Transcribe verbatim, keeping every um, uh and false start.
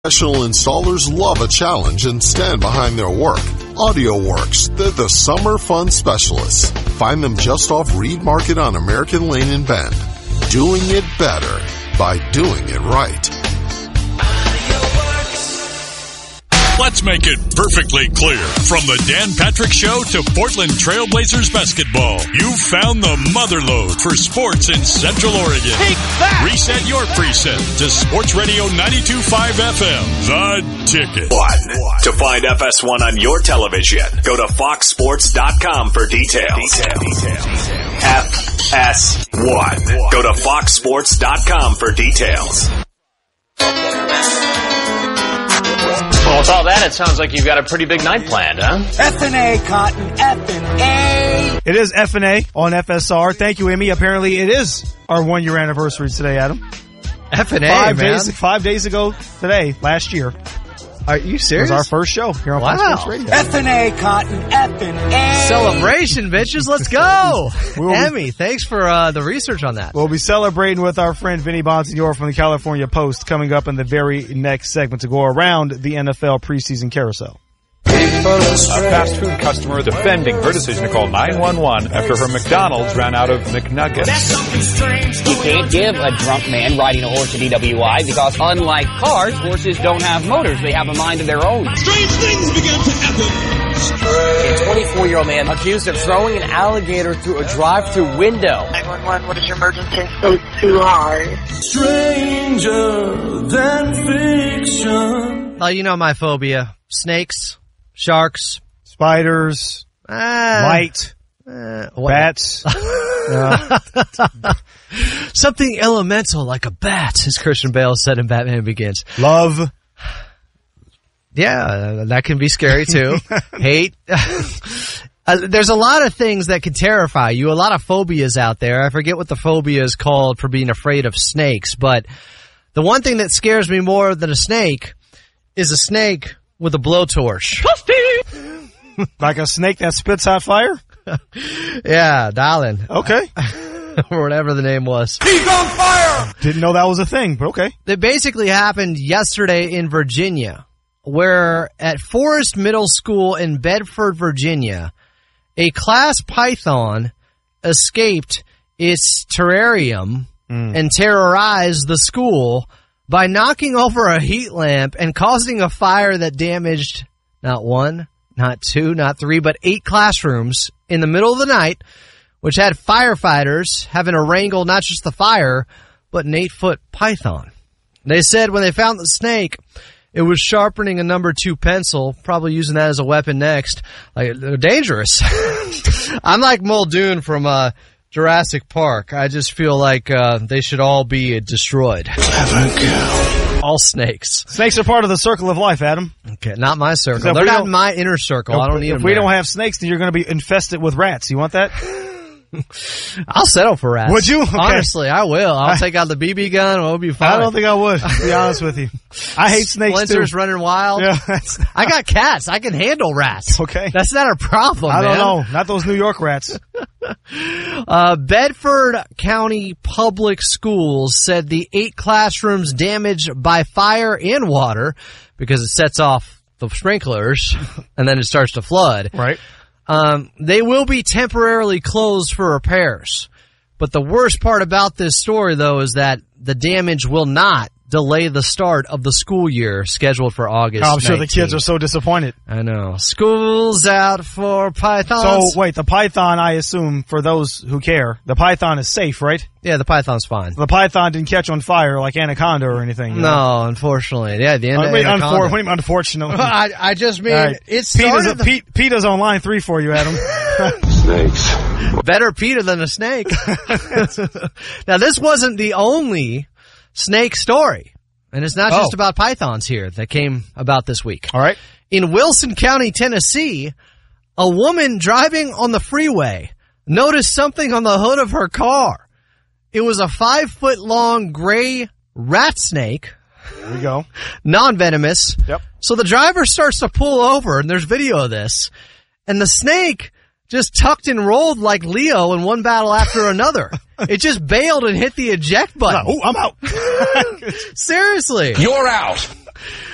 Professional installers love a challenge and stand behind their work. AudioWorks, they're the summer fun specialists. Find them just off Reed Market on American Lane in Bend. Doing it better by doing it right. Let's make it perfectly clear. From the Dan Patrick Show to Portland Trailblazers basketball, you've found the motherlode for sports in Central Oregon. Take that! Reset your preset to Sports Radio ninety-two point five F M, The Ticket. One. To find F S one on your television, go to fox sports dot com for details. Detail. Detail. F S one. Go to fox sports dot com for details. Well, with all that, it sounds like you've got a pretty big night planned, huh? F and A, Cotton, F and A. It is F and A on F S R. Thank you, Emmy. Apparently, it is our one-year anniversary today, Adam. F and A, five man. Days, five days ago today, last year. Are you serious? It was our first show here on wow. Fox Sports Radio. F and A, Cotton, F and A. Celebration, bitches. Let's go. We'll Emmy, be, thanks for uh, the research on that. We'll be celebrating with our friend Vinny Bonsignore from the California Post coming up in the very next segment to go around the N F L preseason carousel. A fast food customer defending her decision to call nine one one after her McDonald's ran out of McNuggets. You can't give a drunk man riding a horse a D W I because unlike cars, horses don't have motors. They have a mind of their own. Strange things began to happen. A twenty-four-year-old man accused of throwing an alligator through a drive-through window. nine one one, what is your emergency? So too hard. Stranger than fiction. Oh, you know my phobia. Snakes. Sharks, spiders, uh, light, uh, bats. uh. Something elemental like a bat, as Christian Bale said in Batman Begins. Love. Yeah, that can be scary too. Hate. uh, there's a lot of things that can terrify you, a lot of phobias out there. I forget what the phobia is called for being afraid of snakes, but the one thing that scares me more than a snake is a snake with a blowtorch. Like a snake that spits hot fire? Yeah, darling. Okay. Or whatever the name was. He's on fire! Didn't know that was a thing, but okay. It basically happened yesterday in Virginia, where at Forest Middle School in Bedford, Virginia, a class python escaped its terrarium mm. and terrorized the school by knocking over a heat lamp and causing a fire that damaged not one, not two, not three, but eight classrooms in the middle of the night, which had firefighters having to wrangle not just the fire, but an eight-foot python. They said when they found the snake, it was sharpening a number two pencil, probably using that as a weapon next. Like, they're dangerous. I'm like Muldoon from uh, Jurassic Park. I just feel like uh, they should all be destroyed. All snakes. Snakes are part of the circle of life, Adam. Okay, not my circle. They're not in my inner circle. If, I don't need If them we there. don't have snakes, then you're going to be infested with rats. You want that? I'll settle for rats. Would you? Okay. Honestly, I will. I'll I, take out the B B gun. We'll be fine. I don't think I would, to be honest with you. I hate snakes, Splinters too. running wild. Yeah, that's, I got cats. I can handle rats. Okay. That's not a problem, I man. don't know. Not those New York rats. uh, Bedford County Public Schools said the eight classrooms damaged by fire and water, because it sets off the sprinklers and then it starts to flood. Right. Um, they will be temporarily closed for repairs. But the worst part about this story, though, is that the damage will not delay the start of the school year scheduled for August oh, I'm sure nineteenth. the kids are so disappointed. I know. School's out for pythons. So, wait, the python, I assume, for those who care, the python is safe, right? Yeah, the python's fine. The python didn't catch on fire like Anaconda or anything. You no, know? unfortunately. Yeah, the end I of mean, Anaconda. Unfor- what do you mean, unfortunately? I, I just mean, right. it's PETA's, the- P- PETA's on line three for you, Adam. Snakes. Better PETA than a snake. Now, this wasn't the only snake story. And it's not oh. just about pythons here that came about this week. All right. In Wilson County, Tennessee, a woman driving on the freeway noticed something on the hood of her car. It was a five-foot-long gray rat snake. There we go. Non-venomous. Yep. So the driver starts to pull over, and there's video of this. And the snake just tucked and rolled like Leo in one battle after another. It just bailed and hit the eject button. Oh, I'm out. Seriously. You're out.